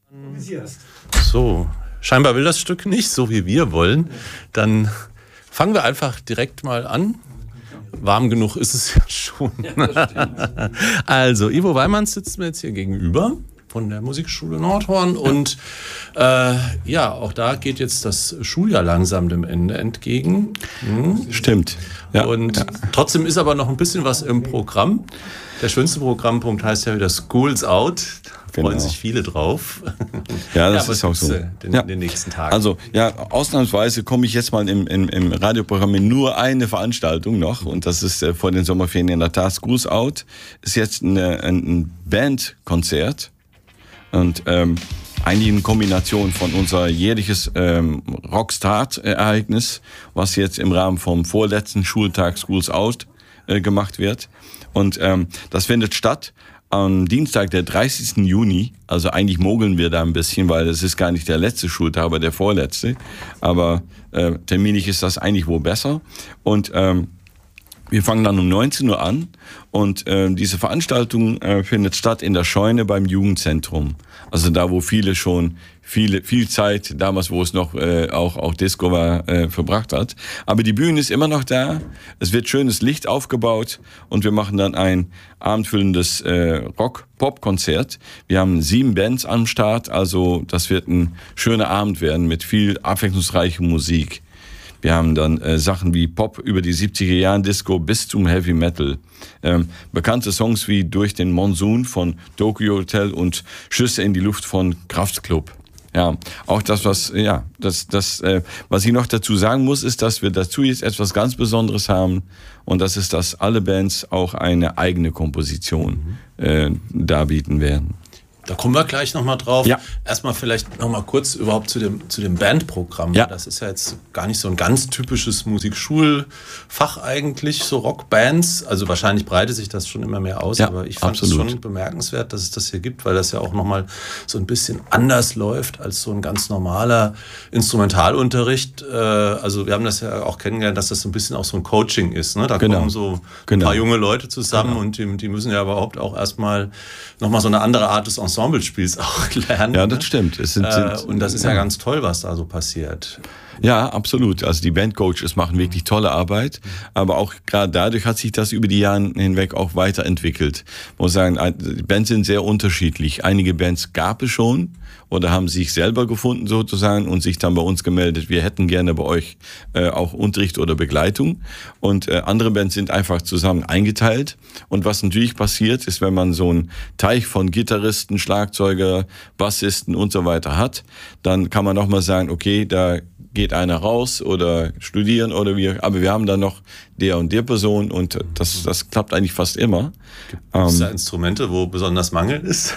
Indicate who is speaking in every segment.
Speaker 1: So, scheinbar will das Stück nicht, so wie wir wollen. Dann fangen wir einfach direkt mal an. Warm genug ist es ja schon. Also, Ivo Weimanns sitzt mir jetzt hier gegenüber von der Musikschule Nordhorn und ja, auch da geht jetzt das Schuljahr langsam dem Ende entgegen.
Speaker 2: Stimmt.
Speaker 1: Ja, und trotzdem ist aber noch ein bisschen was im Programm. Der schönste Programmpunkt heißt ja wieder School's Out. Da freuen sich viele drauf.
Speaker 2: Ja, das ist auch so.
Speaker 1: In den nächsten Tagen.
Speaker 2: Also, ja, ausnahmsweise komme ich jetzt mal im Radioprogramm in nur eine Veranstaltung noch. Und das ist vor den Sommerferien in der Tat School's Out. Ist jetzt ein Bandkonzert. Und eigentlich eine Kombination von unser jährliches Rockstart-Ereignis, was jetzt im Rahmen vom vorletzten Schultag School's Out gemacht wird. Und das findet statt am Dienstag, der 30. Juni. Also eigentlich mogeln wir da ein bisschen, weil es ist gar nicht der letzte Schultag, aber der vorletzte. Aber terminlich ist das eigentlich wohl besser. Und wir fangen dann um 19 Uhr an und diese Veranstaltung findet statt in der Scheune beim Jugendzentrum. Also da, wo viele schon viel Zeit, damals, wo es noch auch Disco war, verbracht hat. Aber die Bühne ist immer noch da. Es wird schönes Licht aufgebaut und wir machen dann ein abendfüllendes Rock-Pop-Konzert. Wir haben 7 Bands am Start, also das wird ein schöner Abend werden mit viel abwechslungsreicher Musik. Wir haben dann Sachen wie Pop über die 70er Jahren Disco bis zum Heavy Metal. Bekannte Songs wie Durch den Monsun von Tokyo Hotel und Schüsse in die Luft von Kraftklub. Ja, auch das, was ich noch dazu sagen muss, ist, dass wir dazu jetzt etwas ganz Besonderes haben. Und das ist, dass alle Bands auch eine eigene Komposition darbieten werden.
Speaker 1: Da kommen wir gleich nochmal drauf.
Speaker 2: Ja.
Speaker 1: Erstmal vielleicht nochmal kurz überhaupt zu dem Bandprogramm.
Speaker 2: Ja.
Speaker 1: Das ist ja jetzt gar nicht so ein ganz typisches Musikschulfach eigentlich, so Rockbands. Also wahrscheinlich breitet sich das schon immer mehr aus,
Speaker 2: ja,
Speaker 1: aber ich fand es schon bemerkenswert, dass es das hier gibt, weil das ja auch nochmal so ein bisschen anders läuft als so ein ganz normaler Instrumentalunterricht. Also wir haben das ja auch kennengelernt, dass das so ein bisschen auch so ein Coaching ist. Ne? Da kommen so ein paar junge Leute zusammen und die müssen ja überhaupt auch erstmal nochmal so eine andere Art des Ensemble-Spiels auch lernen.
Speaker 2: Ja, das stimmt.
Speaker 1: Und das ist ja ganz toll, was da so passiert.
Speaker 2: Ja, absolut. Also die Bandcoaches machen wirklich tolle Arbeit, aber auch gerade dadurch hat sich das über die Jahre hinweg auch weiterentwickelt. Ich muss sagen, die Bands sind sehr unterschiedlich. Einige Bands gab es schon oder haben sich selber gefunden sozusagen und sich dann bei uns gemeldet, wir hätten gerne bei euch auch Unterricht oder Begleitung. Und andere Bands sind einfach zusammen eingeteilt. Und was natürlich passiert, ist, wenn man so einen Teich von Gitarristen, Schlagzeuger, Bassisten und so weiter hat, dann kann man noch mal sagen, okay, da geht einer raus oder studieren oder aber wir haben dann noch der und der Person und das klappt eigentlich fast immer.
Speaker 1: Gibt es da Instrumente, wo besonders Mangel ist?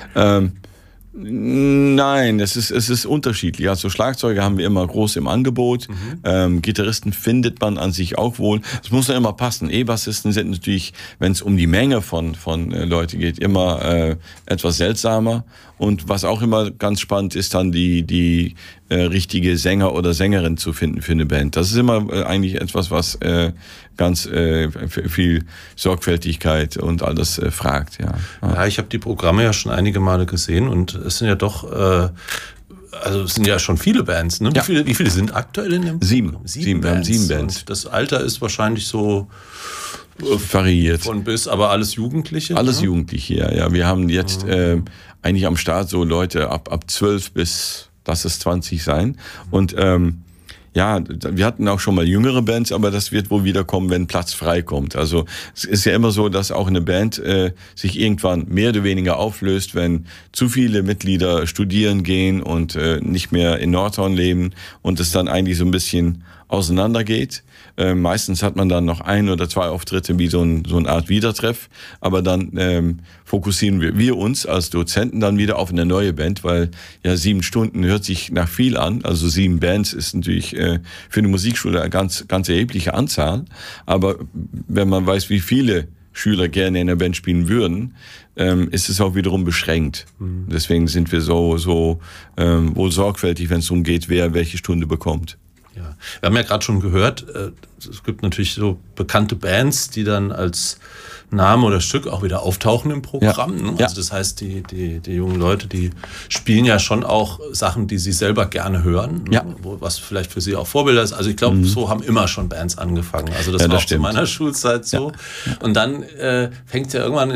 Speaker 2: Nein, es ist unterschiedlich. Also Schlagzeuge haben wir immer groß im Angebot. Gitarristen findet man an sich auch wohl. Es muss ja immer passen. E-Bassisten sind natürlich, wenn es um die Menge von Leute geht, immer etwas seltsamer. Und was auch immer ganz spannend ist, dann die richtige Sänger oder Sängerin zu finden für eine Band. Das ist immer eigentlich etwas, was ganz viel Sorgfältigkeit und alles fragt.
Speaker 1: Ja, ich habe die Programme ja schon einige Male gesehen und es sind ja doch, also es sind ja schon viele Bands. Ne?
Speaker 2: Ja.
Speaker 1: Wie viele sind aktuell in dem Programm?
Speaker 2: 7 Bands. 7 Bands.
Speaker 1: Und das Alter ist wahrscheinlich so
Speaker 2: variiert.
Speaker 1: Von bis, aber alles Jugendliche?
Speaker 2: Alles Jugendliche, ja. Wir haben jetzt eigentlich am Start so Leute ab 12 bis, lass es 20 sein. Und ja, wir hatten auch schon mal jüngere Bands, aber das wird wohl wieder kommen, wenn Platz frei kommt. Also es ist ja immer so, dass auch eine Band sich irgendwann mehr oder weniger auflöst, wenn zu viele Mitglieder studieren gehen und nicht mehr in Nordhorn leben und es dann eigentlich so ein bisschen auseinandergeht. Meistens hat man dann noch 1 oder 2 Auftritte wie so eine Art Wiedertreff, aber dann fokussieren wir uns als Dozenten dann wieder auf eine neue Band, weil ja 7 Stunden hört sich nach viel an, also 7 Bands ist natürlich für eine Musikschule eine ganz erhebliche Anzahl, aber wenn man weiß, wie viele Schüler gerne in der Band spielen würden, ist es auch wiederum beschränkt. Deswegen sind wir so wohl sorgfältig, wenn es darum geht, wer welche Stunde bekommt.
Speaker 1: Ja. Wir haben ja gerade schon gehört, es gibt natürlich so bekannte Bands, die dann als Name oder Stück auch wieder auftauchen im Programm. Ja. Ne? Also das heißt, die jungen Leute, die spielen ja schon auch Sachen, die sie selber gerne hören, ja. Was vielleicht für sie auch Vorbilder ist. Also ich glaube, so haben immer schon Bands angefangen. Also das war auch zu meiner Schulzeit so. Ja. Und dann fängt es ja irgendwann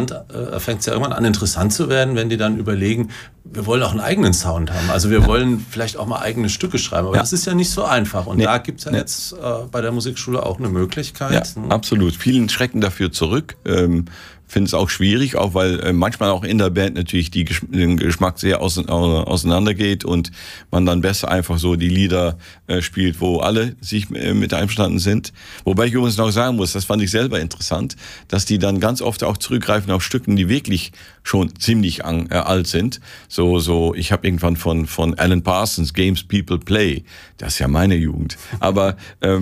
Speaker 1: an, interessant zu werden, wenn die dann überlegen, wir wollen auch einen eigenen Sound haben. Also wir wollen vielleicht auch mal eigene Stücke schreiben. Aber das ist ja nicht so einfach. Und da gibt es ja jetzt bei der Musikschule auch eine Möglichkeit.
Speaker 2: Ja, absolut. Vielen schrecken dafür zurück. Finde es auch schwierig, auch weil manchmal auch in der Band natürlich den Geschmack sehr auseinander geht und man dann besser einfach so die Lieder spielt, wo alle sich mit einverstanden sind. Wobei ich übrigens noch sagen muss, das fand ich selber interessant, dass die dann ganz oft auch zurückgreifen auf Stücken, die wirklich schon ziemlich alt sind. So, ich habe irgendwann von Alan Parsons Games People Play, das ist ja meine Jugend. Aber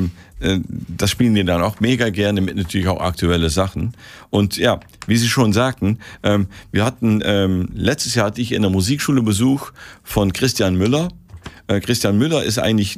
Speaker 2: das spielen die dann auch mega gerne mit natürlich auch aktuelle Sachen. Und ja, wie Sie schon sagten, wir hatten, letztes Jahr hatte ich in der Musikschule Besuch von Christian Müller. Christian Müller ist eigentlich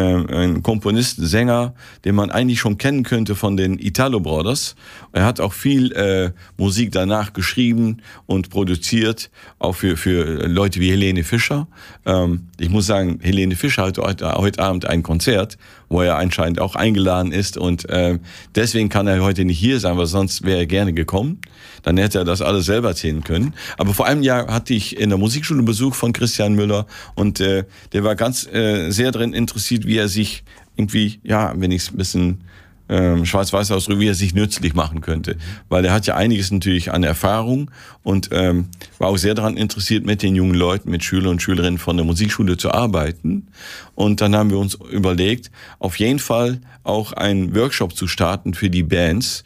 Speaker 2: ein Komponist, ein Sänger, den man eigentlich schon kennen könnte von den Italo Brothers. Er hat auch viel Musik danach geschrieben und produziert, auch für Leute wie Helene Fischer. Ich muss sagen, Helene Fischer hat heute Abend ein Konzert, wo er anscheinend auch eingeladen ist und deswegen kann er heute nicht hier sein, weil sonst wäre er gerne gekommen. Dann hätte er das alles selber erzählen können. Aber vor einem Jahr hatte ich in der Musikschule Besuch von Christian Müller und der war ganz sehr darin interessiert, wie er sich irgendwie, ja, wenn ich es ein bisschen schwarz-weiß ausdrücke, wie er sich nützlich machen könnte. Weil er hat ja einiges natürlich an Erfahrung und war auch sehr daran interessiert, mit den jungen Leuten, mit Schülern und Schülerinnen von der Musikschule zu arbeiten. Und dann haben wir uns überlegt, auf jeden Fall auch einen Workshop zu starten für die Bands,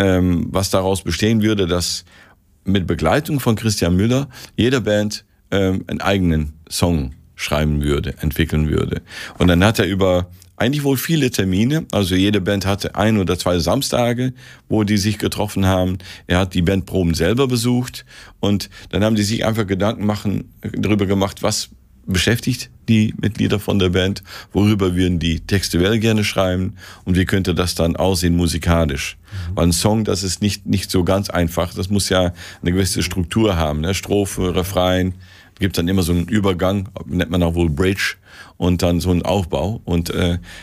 Speaker 2: was daraus bestehen würde, dass mit Begleitung von Christian Müller jede Band einen eigenen Song schreiben würde, entwickeln würde. Und dann hat er über eigentlich wohl viele Termine, also jede Band hatte 1 oder 2 Samstage, wo die sich getroffen haben. Er hat die Bandproben selber besucht und dann haben die sich einfach Gedanken darüber gemacht, was beschäftigt die Mitglieder von der Band, worüber würden die textuell gerne schreiben und wie könnte das dann aussehen musikalisch. Weil ein Song, das ist nicht so ganz einfach, das muss ja eine gewisse Struktur haben, ne? Strophe, Refrain, gibt dann immer so einen Übergang, nennt man auch wohl Bridge und dann so einen Aufbau und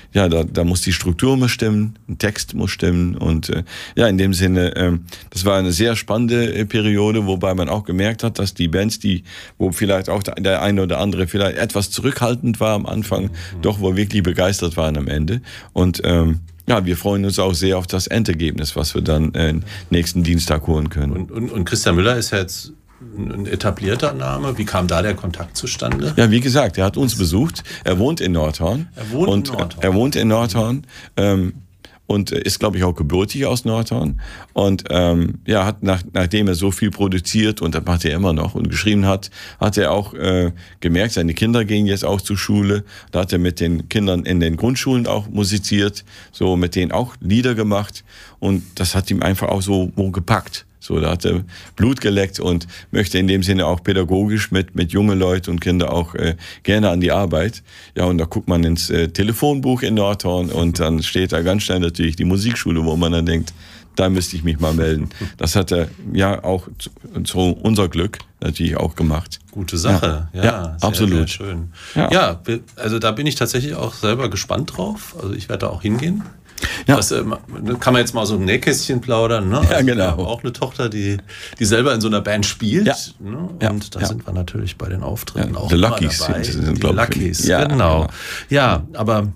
Speaker 2: da muss die Struktur muss stimmen, ein Text muss stimmen und in dem Sinne, das war eine sehr spannende Periode, wobei man auch gemerkt hat, dass die Bands, wo vielleicht auch der eine oder andere vielleicht etwas zurückhaltend war am Anfang, doch wohl wirklich begeistert waren am Ende und wir freuen uns auch sehr auf das Endergebnis, was wir dann nächsten Dienstag holen können.
Speaker 1: Und Christian Müller ist ja jetzt ein etablierter Name. Wie kam da der Kontakt zustande?
Speaker 2: Ja, wie gesagt, er hat uns besucht. Er wohnt in Nordhorn. Er wohnt in Nordhorn und ist, glaube ich, auch gebürtig aus Nordhorn. Und hat nachdem er so viel produziert und das macht er immer noch und geschrieben hat er auch gemerkt, seine Kinder gehen jetzt auch zur Schule. Da hat er mit den Kindern in den Grundschulen auch musiziert, so mit denen auch Lieder gemacht. Und das hat ihm einfach auch so gepackt. So, da hat er Blut geleckt und möchte in dem Sinne auch pädagogisch mit jungen Leuten und Kindern auch gerne an die Arbeit. Ja, und da guckt man ins Telefonbuch in Nordhorn und dann steht da ganz schnell natürlich die Musikschule, wo man dann denkt, da müsste ich mich mal melden. Das hat er ja auch zu unser Glück natürlich auch gemacht.
Speaker 1: Gute Sache, ja sehr,
Speaker 2: absolut.
Speaker 1: Sehr schön. Ja, also da bin ich tatsächlich auch selber gespannt drauf. Also ich werde da auch hingehen. Ja. Das kann man jetzt mal so im Nähkästchen plaudern. Ne? Also
Speaker 2: ja, genau.
Speaker 1: Wir haben auch eine Tochter, die selber in so einer Band spielt. Ja. Ne? Und da sind wir natürlich bei den Auftritten auch
Speaker 2: immer Luckies
Speaker 1: dabei.
Speaker 2: Die
Speaker 1: Luckies, genau. Ja, aber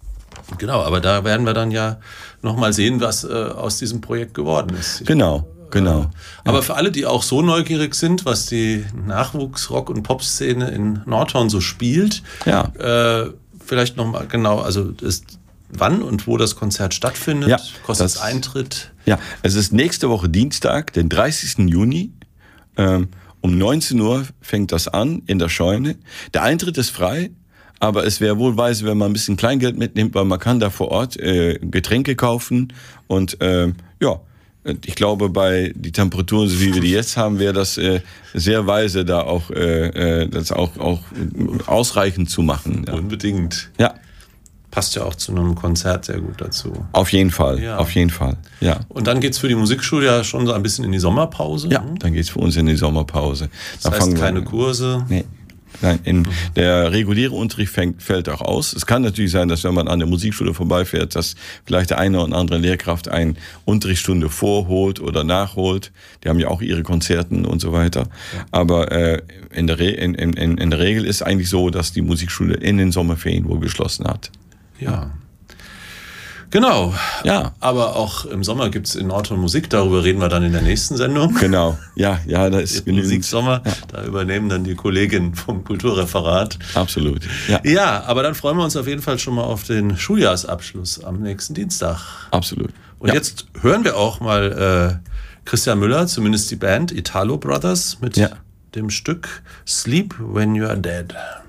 Speaker 1: da werden wir dann ja nochmal sehen, was aus diesem Projekt geworden ist.
Speaker 2: Genau.
Speaker 1: Aber für alle, die auch so neugierig sind, was die Nachwuchs-Rock- und Pop-Szene in Nordhorn so spielt, vielleicht nochmal genau, also wann und wo das Konzert stattfindet, kostet es Eintritt?
Speaker 2: Ja, es ist nächste Woche Dienstag, den 30. Juni. Um 19 Uhr fängt das an in der Scheune. Der Eintritt ist frei, aber es wäre wohl weise, wenn man ein bisschen Kleingeld mitnimmt, weil man kann da vor Ort Getränke kaufen und ich glaube, bei die Temperaturen, so wie wir die jetzt haben, wäre das sehr weise, da auch das auch ausreichend zu machen. Ja.
Speaker 1: Unbedingt.
Speaker 2: Ja.
Speaker 1: Passt ja auch zu einem Konzert sehr gut dazu.
Speaker 2: Auf jeden Fall, ja.
Speaker 1: Und dann geht es für die Musikschule ja schon so ein bisschen in die Sommerpause.
Speaker 2: Ja, dann geht es für uns in die Sommerpause.
Speaker 1: Das heißt keine Kurse?
Speaker 2: Nee. Nein, der reguläre Unterricht fällt auch aus. Es kann natürlich sein, dass wenn man an der Musikschule vorbeifährt, dass vielleicht der eine oder andere Lehrkraft eine Unterrichtsstunde vorholt oder nachholt. Die haben ja auch ihre Konzerten und so weiter. Ja. Aber in der Regel ist eigentlich so, dass die Musikschule in den Sommerferien wohl geschlossen hat.
Speaker 1: Ja. Genau.
Speaker 2: Ja.
Speaker 1: Aber auch im Sommer gibt es in Nordhorn Musik, darüber reden wir dann in der nächsten Sendung.
Speaker 2: Genau. Ja, da ist genügend.
Speaker 1: Musiksommer, da übernehmen dann die Kolleginnen vom Kulturreferat.
Speaker 2: Absolut.
Speaker 1: Ja, aber dann freuen wir uns auf jeden Fall schon mal auf den Schuljahrsabschluss am nächsten Dienstag.
Speaker 2: Absolut.
Speaker 1: Und jetzt hören wir auch mal Christian Müller, zumindest die Band Italo Brothers, mit dem Stück Sleep When You Are Dead.